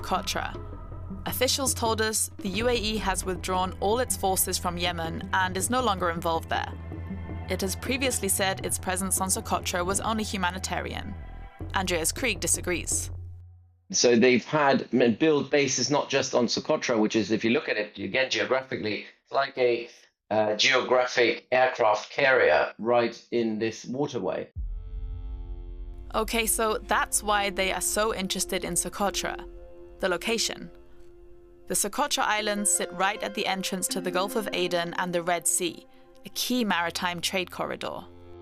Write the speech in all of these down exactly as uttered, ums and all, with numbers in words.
Socotra. Officials told us the U A E has withdrawn all its forces from Yemen and is no longer involved there. It has previously said its presence on Socotra was only humanitarian. Andreas Krieg disagrees. So they've had build bases not just on Socotra, which is, if you look at it, again, geographically, it's like a uh, geographic aircraft carrier right in this waterway. Okay, so that's why they are so interested in Socotra, the location. The Socotra Islands sit right at the entrance to the Gulf of Aden and the Red Sea, a key maritime trade corridor.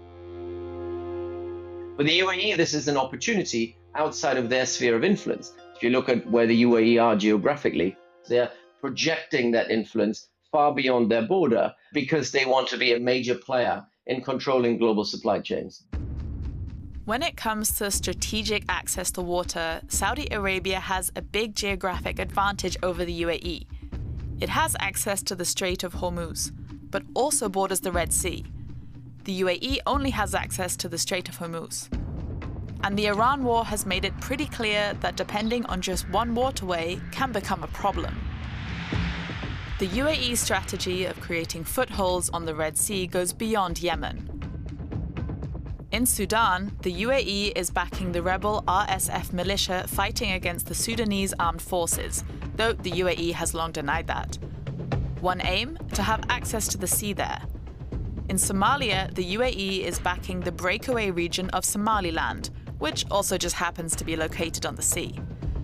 For the U A E, this is an opportunity outside of their sphere of influence. If you look at where the U A E are geographically, they're projecting that influence far beyond their border because they want to be a major player in controlling global supply chains. When it comes to strategic access to water, Saudi Arabia has a big geographic advantage over the U A E. It has access to the Strait of Hormuz, but also borders the Red Sea. The U A E only has access to the Strait of Hormuz. And the Iran war has made it pretty clear that depending on just one waterway can become a problem. The U A E strategy of creating footholds on the Red Sea goes beyond Yemen. In Sudan, the U A E is backing the rebel R S F militia fighting against the Sudanese armed forces, though the U A E has long denied that. One aim? To have access to the sea there. In Somalia, the U A E is backing the breakaway region of Somaliland, which also just happens to be located on the sea.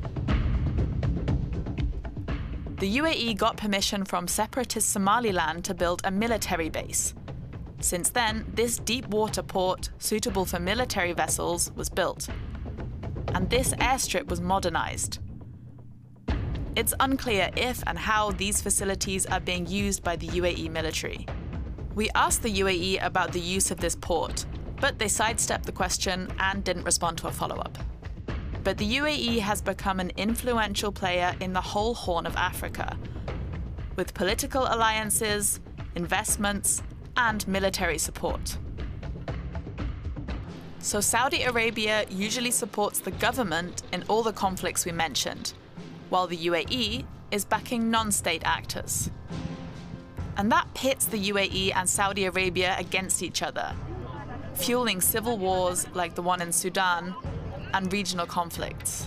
The U A E got permission from separatist Somaliland to build a military base. Since then, this deep water port, suitable for military vessels, was built. And this airstrip was modernized. It's unclear if and how these facilities are being used by the U A E military. We asked the U A E about the use of this port, but they sidestepped the question and didn't respond to a follow-up. But the U A E has become an influential player in the whole Horn of Africa, with political alliances, investments, and military support. So Saudi Arabia usually supports the government in all the conflicts we mentioned, while the U A E is backing non-state actors. And that pits the U A E and Saudi Arabia against each other, fueling civil wars like the one in Sudan and regional conflicts.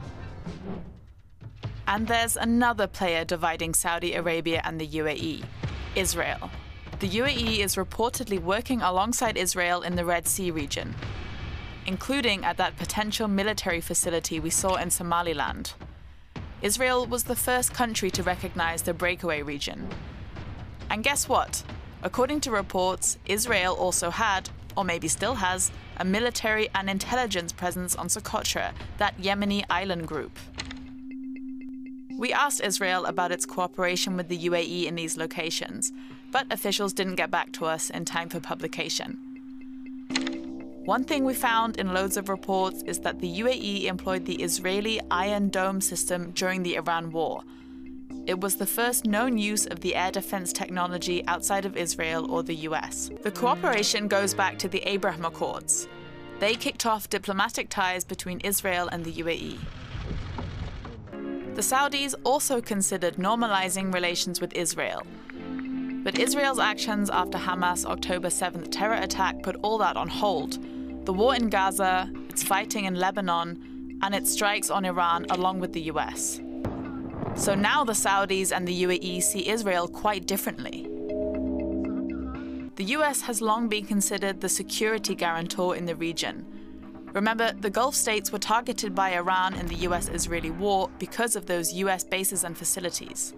And there's another player dividing Saudi Arabia and the U A E, Israel. The U A E is reportedly working alongside Israel in the Red Sea region, including at that potential military facility we saw in Somaliland. Israel was the first country to recognize the breakaway region. And guess what? According to reports, Israel also had, or maybe still has, a military and intelligence presence on Socotra, that Yemeni island group. We asked Israel about its cooperation with the U A E in these locations, but officials didn't get back to us in time for publication. One thing we found in loads of reports is that the U A E employed the Israeli Iron Dome system during the Iran war. It was the first known use of the air defense technology outside of Israel or the U S. The cooperation goes back to the Abraham Accords. They kicked off diplomatic ties between Israel and the U A E. The Saudis also considered normalizing relations with Israel. But Israel's actions after Hamas' October seventh terror attack put all that on hold. The war in Gaza, its fighting in Lebanon, and its strikes on Iran along with the U S. So now the Saudis and the U A E see Israel quite differently. The U S has long been considered the security guarantor in the region. Remember, the Gulf states were targeted by Iran in the U S-Israeli war because of those U S bases and facilities.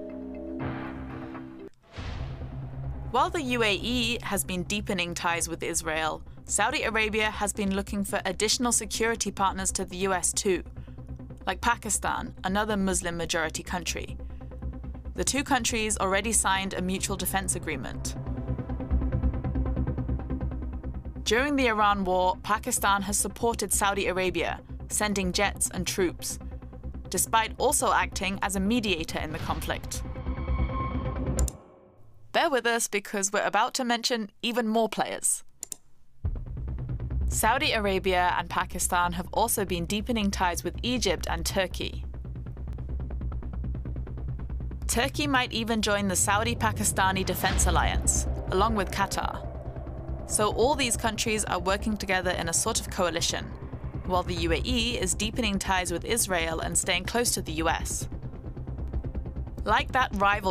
While the U A E has been deepening ties with Israel, Saudi Arabia has been looking for additional security partners to the U S too, like Pakistan, another Muslim-majority country. The two countries already signed a mutual defense agreement. During the Iran war, Pakistan has supported Saudi Arabia, sending jets and troops, despite also acting as a mediator in the conflict. Bear with us because we're about to mention even more players. Saudi Arabia and Pakistan have also been deepening ties with Egypt and Turkey. Turkey might even join the Saudi-Pakistani Defense Alliance, along with Qatar. So all these countries are working together in a sort of coalition, while the U A E is deepening ties with Israel and staying close to the U S. Like that rival